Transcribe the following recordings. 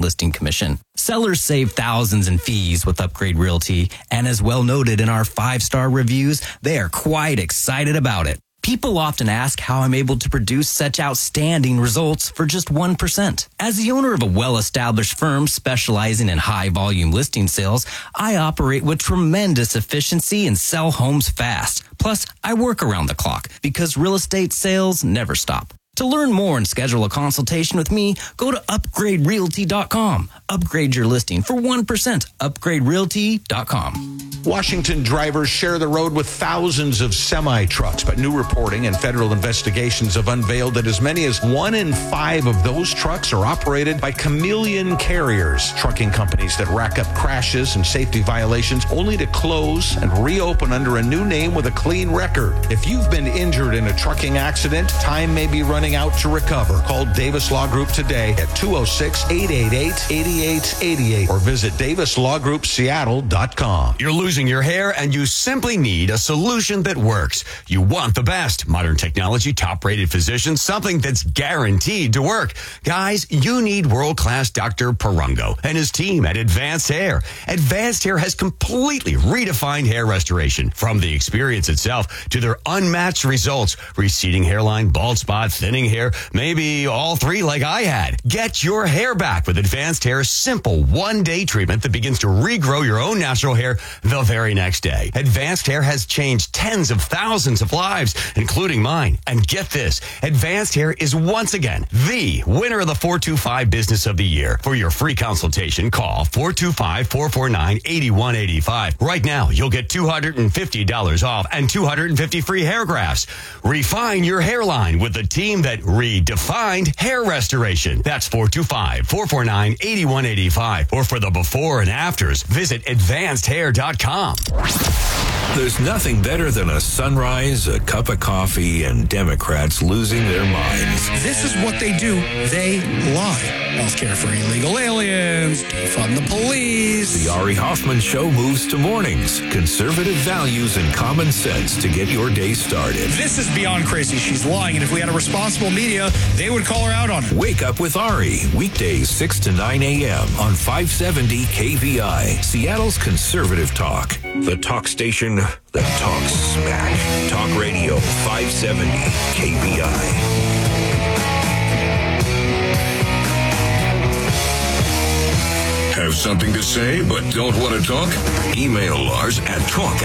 listing commission. Sellers save thousands in fees with Upgrade Realty, and as well noted in our 5-star reviews, they are quite excited about it. People often ask how I'm able to produce such outstanding results for just 1%. As the owner of a well-established firm specializing in high-volume listing sales, I operate with tremendous efficiency and sell homes fast. Plus, I work around the clock because real estate sales never stop. To learn more and schedule a consultation with me, go to upgraderealty.com. Upgrade your listing for 1%. Upgraderealty.com. Washington drivers share the road with thousands of semi-trucks, but new reporting and federal investigations have unveiled that as many as 1 in 5 of those trucks are operated by chameleon carriers, trucking companies that rack up crashes and safety violations only to close and reopen under a new name with a clean record. If you've been injured in a trucking accident, time may be running out to recover. Call Davis Law Group today at 206-888-8888 or visit davislawgroupseattle.com. You're losing your hair and you simply need a solution that works. You want the best. Modern technology, top-rated physicians, something that's guaranteed to work. Guys, you need world-class Dr. Perungo and his team at Advanced Hair. Advanced Hair has completely redefined hair restoration. From the experience itself to their unmatched results. Receding hairline, bald spot, thinning hair, maybe all three like I had. Get your hair back with Advanced Hair's simple one-day treatment that begins to regrow your own natural hair the very next day. Advanced Hair has changed tens of thousands of lives, including mine. And get this, Advanced Hair is once again the winner of the 425 Business of the Year. For your free consultation, call 425-449-8185. Right now, you'll get $250 off and 250 free hair grafts. Refine your hairline with the team that redefined hair restoration. That's 425-449-8185. Or for the before and afters, visit advancedhair.com. There's nothing better than a sunrise, a cup of coffee, and Democrats losing their minds. This is what they do. They lie. Healthcare for illegal aliens, defund the police. The Ari Hoffman Show moves to mornings. Conservative values and common sense to get your day started. This is beyond crazy. She's lying, and if we had a responsible media, they would call her out on it. Wake up with Ari, weekdays 6 to 9 a.m. on 570 KVI, Seattle's conservative talk. The talk station that talks smack. Talk Radio 570 KVI. Have something to say but don't want to talk? Email Lars at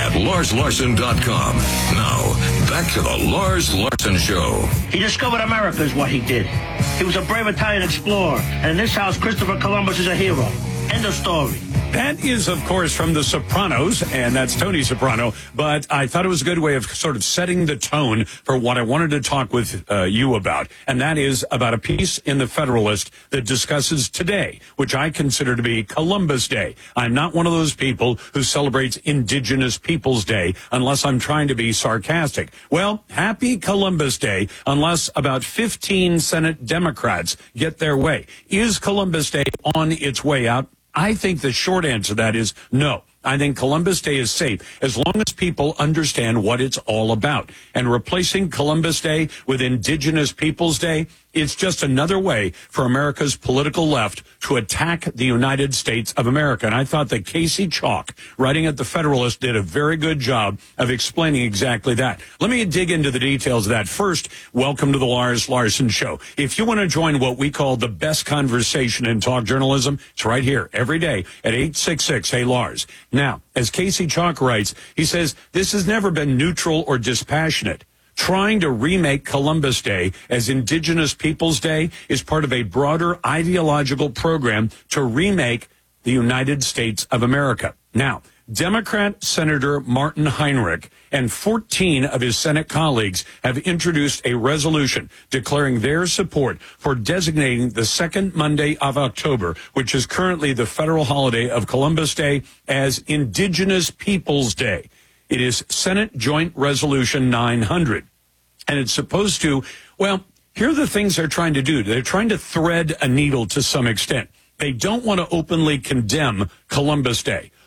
talk@larslarson.com. Now, back to the Lars Larson Show. He discovered America is what he did. He was a brave Italian explorer, and in this house, Christopher Columbus is a hero. End of story. That is, of course, from The Sopranos, and that's Tony Soprano. But I thought it was a good way of sort of setting the tone for what I wanted to talk with you about. And that is about a piece in The Federalist that discusses today, which I consider to be Columbus Day. I'm not one of those people who celebrates Indigenous Peoples Day unless I'm trying to be sarcastic. Well, happy Columbus Day unless about 15 Senate Democrats get their way. Is Columbus Day on its way out? I think the short answer to that is no. I think Columbus Day is safe as long as people understand what it's all about. And replacing Columbus Day with Indigenous Peoples Day, it's just another way for America's political left to attack the United States of America. And I thought that Casey Chalk, writing at The Federalist, did a very good job of explaining exactly that. Let me dig into the details of that. First, welcome to the Lars Larson Show. If you want to join what we call the best conversation in talk journalism, it's right here every day at 866-HEY-LARS. Now, as Casey Chalk writes, he says, this has never been neutral or dispassionate. Trying to remake Columbus Day as Indigenous Peoples Day is part of a broader ideological program to remake the United States of America. Now, Democrat Senator Martin Heinrich and 14 of his Senate colleagues have introduced a resolution declaring their support for designating the second Monday of October, which is currently the federal holiday of Columbus Day, as Indigenous Peoples Day. It is Senate Joint Resolution 900. And it's supposed to, well, here are the things they're trying to do. They're trying to thread a needle to some extent. They don't want to openly condemn Columbus Day.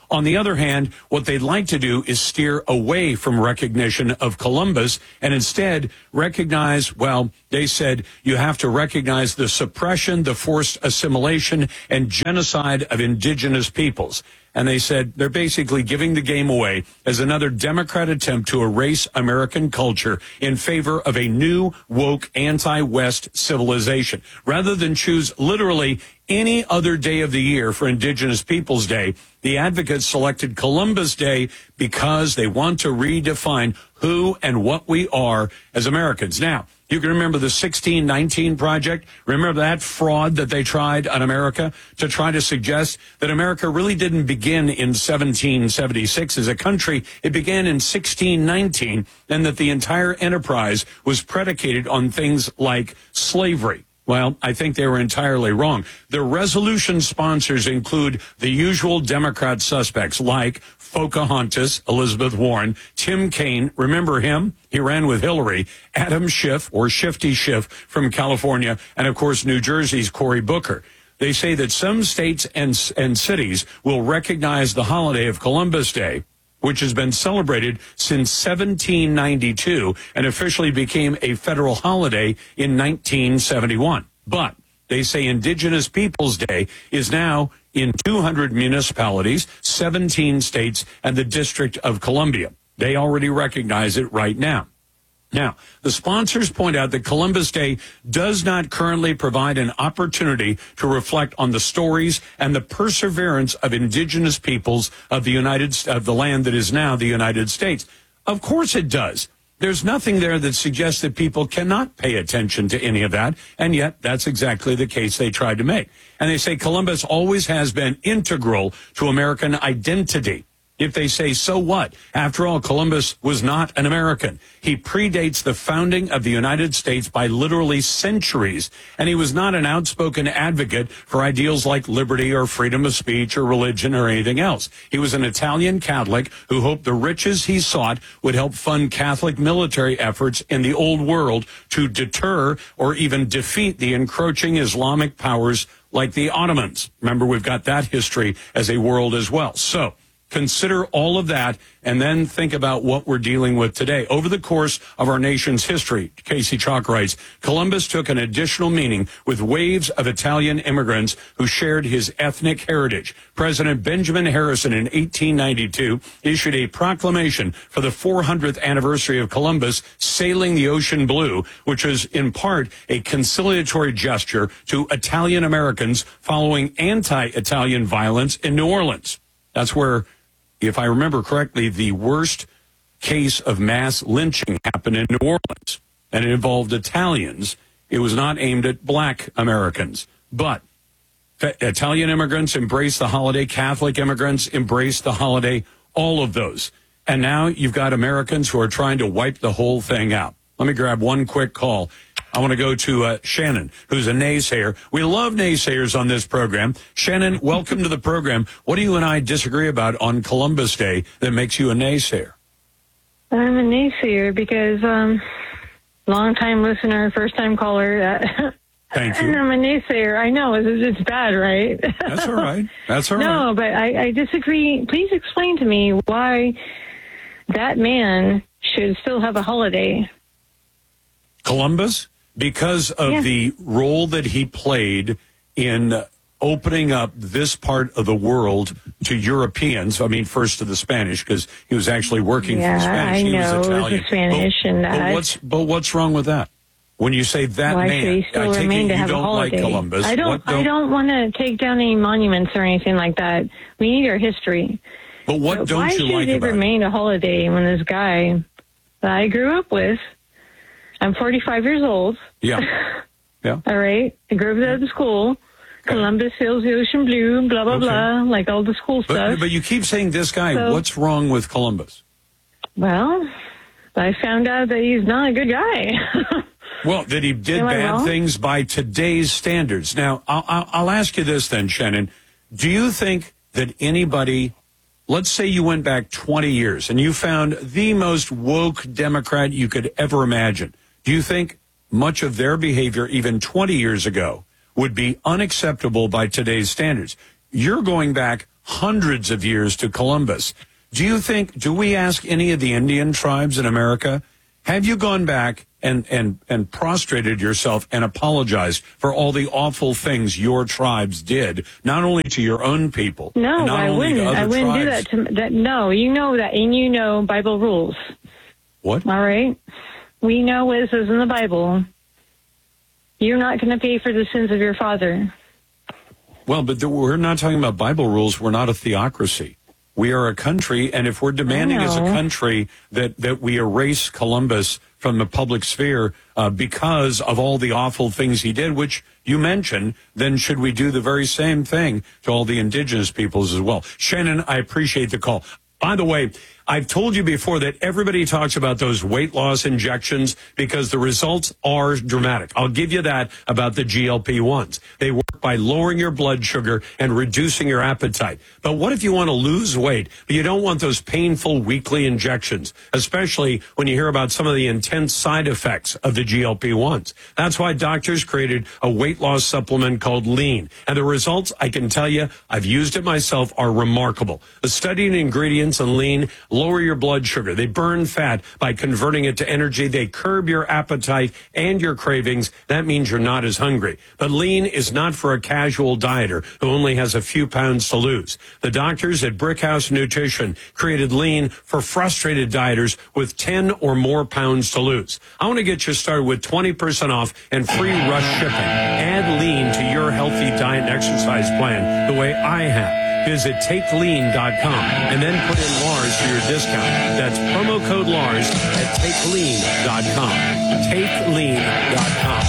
On the other hand, what they'd like to do is steer away from recognition of Columbus and instead recognize, well, they said you have to recognize the suppression, the forced assimilation, and genocide of indigenous peoples. And they said they're basically giving the game away as another Democrat attempt to erase American culture in favor of a new, woke, anti-West civilization. Rather than choose literally any other day of the year for Indigenous Peoples Day, the advocates selected Columbus Day because they want to redefine who and what we are as Americans. Now, you can remember the 1619 Project. Remember that fraud that they tried on America to try to suggest that America really didn't begin in 1776 as a country. It began in 1619, and that the entire enterprise was predicated on things like slavery. Well, I think they were entirely wrong. The resolution sponsors include the usual Democrat suspects like Pocahontas, Elizabeth Warren, Tim Kaine, remember him? He ran with Hillary, Adam Schiff, or Shifty Schiff from California, and of course New Jersey's Cory Booker. They say that some states and cities will recognize the holiday of Columbus Day, which has been celebrated since 1792 and officially became a federal holiday in 1971. But they say Indigenous Peoples Day is now in 200 municipalities, 17 states, and the District of Columbia. They already recognize it right now. Now, the sponsors point out that Columbus Day does not currently provide an opportunity to reflect on the stories and the perseverance of indigenous peoples of the land that is now the United States. Of course it does. There's nothing there that suggests that people cannot pay attention to any of that, and yet that's exactly the case they tried to make. And they say Columbus always has been integral to American identity. If they say, so what? After all, Columbus was not an American. He predates the founding of the United States by literally centuries, and he was not an outspoken advocate for ideals like liberty or freedom of speech or religion or anything else. He was an Italian Catholic who hoped the riches he sought would help fund Catholic military efforts in the Old World to deter or even defeat the encroaching Islamic powers like the Ottomans. Remember, we've got that history as a world as well. So consider all of that and then think about what we're dealing with today. Over the course of our nation's history, Casey Chalk writes, Columbus took an additional meaning with waves of Italian immigrants who shared his ethnic heritage. President Benjamin Harrison in 1892 issued a proclamation for the 400th anniversary of Columbus sailing the ocean blue, which was in part a conciliatory gesture to Italian Americans following anti-Italian violence in New Orleans. That's where, if I remember correctly, the worst case of mass lynching happened in New Orleans, and it involved Italians. It was not aimed at black Americans. But Italian immigrants embraced the holiday. Catholic immigrants embraced the holiday. All of those. And now you've got Americans who are trying to wipe the whole thing out. Let me grab one quick call. I want to go to Shannon, who's a naysayer. We love naysayers on this program. Shannon, welcome to the program. What do you and I disagree about on Columbus Day that makes you a naysayer? I'm a naysayer because long-time listener, first-time caller. Thank you. And I'm a naysayer. I know, it's bad, right? That's all right. That's all right. No, but I disagree. Please explain to me why that man should still have a holiday. Columbus? Because of the role that he played in opening up this part of the world to Europeans. I mean, first to the Spanish, because he was actually working for the Spanish. I know, he was Italian. It was the Spanish and that. But what's wrong with that? When you say that man, I take it you don't like Columbus. I don't want to take down any monuments or anything like that. We need our history. But what don't you like about it? Why should it remain a holiday when this guy that I grew up with, I'm 45 years old. Yeah. Yeah. All right. I grew up at school. Columbus sails the ocean blue, blah, blah, blah, like all the school stuff. But you keep saying this guy. So, what's wrong with Columbus? Well, I found out that he's not a good guy. Well, that he did bad things by today's standards. Now, I'll ask you this then, Shannon. Do you think that anybody, let's say you went back 20 years and you found the most woke Democrat you could ever imagine, do you think much of their behavior even 20 years ago would be unacceptable by today's standards? You're going back hundreds of years to Columbus. Do we ask any of the Indian tribes in America, have you gone back and prostrated yourself and apologized for all the awful things your tribes did, not only to your own people? No, I wouldn't. I wouldn't do that. No, you know that, and you know Bible rules. What? All right. We know what it says in the Bible. You're not going to pay for the sins of your father. Well, but we're not talking about Bible rules. We're not a theocracy. We are a country, and if we're demanding as a country that we erase Columbus from the public sphere because of all the awful things he did, which you mentioned, then should we do the very same thing to all the indigenous peoples as well? Shannon, I appreciate the call. By the way, I've told you before that everybody talks about those weight loss injections because the results are dramatic. I'll give you that about the GLP-1s. They work by lowering your blood sugar and reducing your appetite. But what if you want to lose weight, but you don't want those painful weekly injections, especially when you hear about some of the intense side effects of the GLP-1s? That's why doctors created a weight loss supplement called Lean. And the results, I can tell you, I've used it myself, are remarkable. The studied ingredients in Lean lower your blood sugar. They burn fat by converting it to energy. They curb your appetite and your cravings. That means you're not as hungry. But Lean is not for a casual dieter who only has a few pounds to lose. The doctors at Brickhouse Nutrition created Lean for frustrated dieters with 10 or more pounds to lose. I want to get you started with 20% off and free rush shipping. Add Lean to your healthy diet and exercise plan the way I have. Visit TakeLean.com and then put in Lars for your discount. That's promo code Lars at TakeLean.com. TakeLean.com.